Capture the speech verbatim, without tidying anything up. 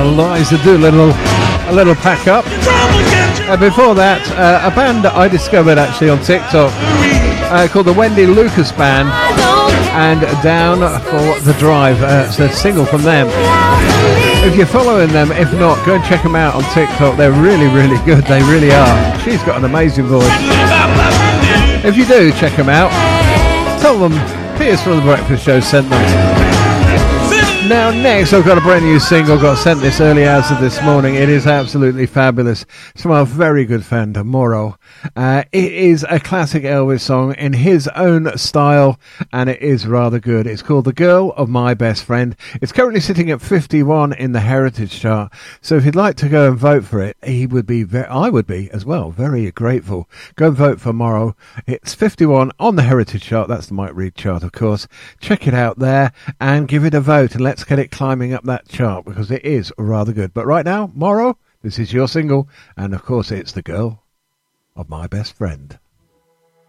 Eliza Doolittle, a little pack up. And before that, uh, a band that I discovered actually on TikTok uh, called the Wendy Lucas Band, and Down for the Drive. Uh, it's a single from them. If you're following them, if not, go and check them out on TikTok. They're really, really good. They really are. She's got an amazing voice. If you do check them out, tell them Piers from the Breakfast Show sent them. Now next I've got a brand new single, got sent this early hours of this morning. It is absolutely fabulous. It's from our very good friend Moro. Uh, it is a classic Elvis song in his own style, and it is rather good. It's called The Girl of My Best Friend. It's currently sitting at fifty-one in the Heritage chart, so if you'd like to go and vote for it, he would be very, I would be as well, very grateful. Go and vote for Moro. It's fifty-one on the Heritage chart. That's the Mike Reed chart, of course. Check it out there and give it a vote, and let's Let's get it climbing up that chart, because it is rather good. But right now, Moro, this is your single, and of course it's The Girl of My Best Friend.